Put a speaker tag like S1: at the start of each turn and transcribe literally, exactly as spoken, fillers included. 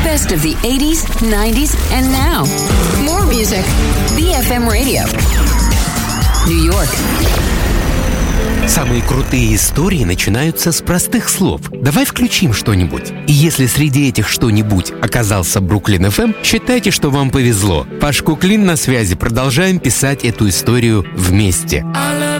S1: best of the eighties, nineties, and now. More music. би эф эм Radio. New York.
S2: Самые крутые истории начинаются с простых слов. Давай включим что-нибудь. И если среди этих что-нибудь оказался Бруклин эф эм, считайте, что вам повезло. Паш Куклин на связи. Продолжаем писать эту историю вместе.